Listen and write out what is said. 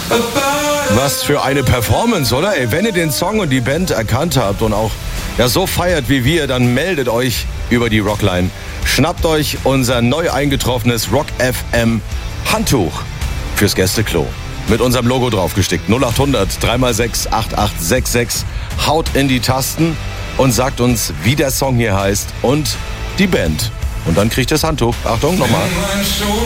Was für eine Performance, oder? Ey, wenn ihr den Song und die Band erkannt habt und auch so feiert wie wir, dann meldet euch über die Rockline. Schnappt euch unser neu eingetroffenes Rock FM Handtuch fürs Gästeklo. Mit unserem Logo draufgestickt. 0800 3x6 8866. Haut in die Tasten und sagt uns, wie der Song hier heißt und die Band. Und dann kriegt ihr das Handtuch. Achtung, nochmal.